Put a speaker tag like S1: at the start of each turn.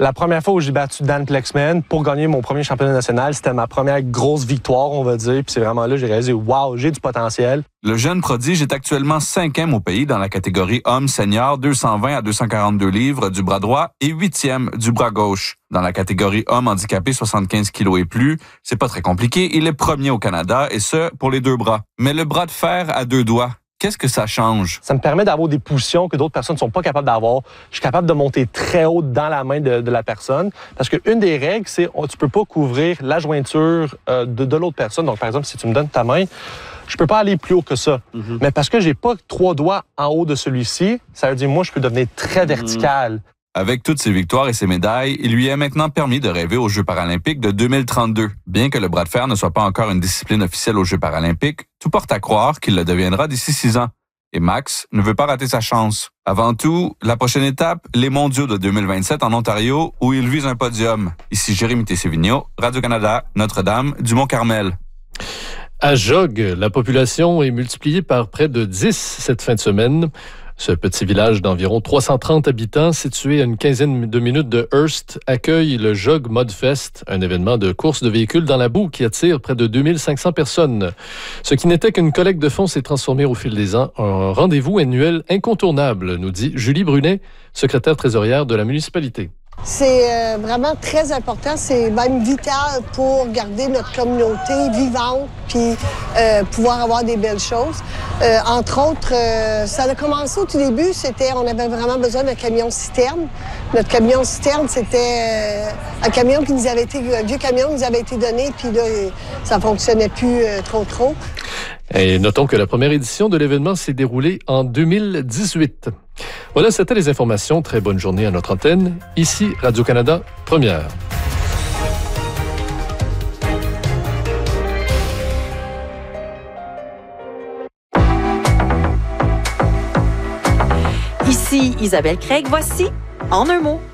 S1: La première fois où j'ai battu Dan Plexman pour gagner mon premier championnat national, c'était ma première grosse victoire, on va dire. Puis c'est vraiment là que j'ai réalisé, wow, j'ai du potentiel.
S2: Le jeune prodige est actuellement 5e au pays dans la catégorie homme senior 220 à 242 livres du bras droit et 8e du bras gauche. Dans la catégorie homme handicapé 75 kilos et plus, c'est pas très compliqué. Il est premier au Canada et ce, pour les 2 bras. Mais le bras de fer à 2 doigts, qu'est-ce que ça change? Ça
S1: me permet d'avoir des positions que d'autres personnes ne sont pas capables d'avoir. Je suis capable de monter très haut dans la main de la personne. Parce qu'une des règles, c'est que tu ne peux pas couvrir la jointure de l'autre personne. Donc, par exemple, si tu me donnes ta main, je peux pas aller plus haut que ça. Mais parce que j'ai pas 3 doigts en haut de celui-ci, ça veut dire moi, je peux devenir très vertical.
S2: Avec toutes ses victoires et ses médailles, il lui est maintenant permis de rêver aux Jeux paralympiques de 2032. Bien que le bras de fer ne soit pas encore une discipline officielle aux Jeux paralympiques, tout porte à croire qu'il le deviendra d'ici 6 ans. Et Max ne veut pas rater sa chance. Avant tout, la prochaine étape, les mondiaux de 2027 en Ontario, où il vise un podium. Ici Jérémy Tessé-Vigneault, Radio-Canada, Notre-Dame, du Mont-Carmel.
S3: À Jog, la population est multipliée par près de 10 cette fin de semaine. Ce petit village d'environ 330 habitants, situé à une quinzaine de minutes de Hearst, accueille le Jog Mudfest, un événement de course de véhicules dans la boue qui attire près de 2500 personnes. Ce qui n'était qu'une collecte de fonds s'est transformé au fil des ans en un rendez-vous annuel incontournable, nous dit Julie Brunet, secrétaire trésorière de la municipalité.
S4: C'est vraiment très important, c'est même vital pour garder notre communauté vivante puis pouvoir avoir des belles choses. Entre autres, ça a commencé au tout début, on avait vraiment besoin d'un camion-citerne. Notre camion-citerne, c'était un camion qui nous avait été, un vieux camion qui nous avait été donné, puis là, ça fonctionnait plus trop.
S3: Et notons que la première édition de l'événement s'est déroulée en 2018. Voilà, c'était les informations. Très bonne journée à notre antenne. Ici, Radio-Canada, première.
S5: Ici Isabelle Craig, voici En un mot.